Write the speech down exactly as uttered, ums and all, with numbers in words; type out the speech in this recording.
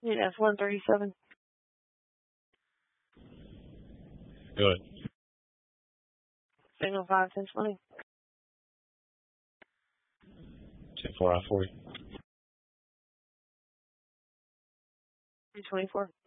Unit F one thirty-seven. Go ahead. Signal five ten twenty. ten four I forty. three twenty-four.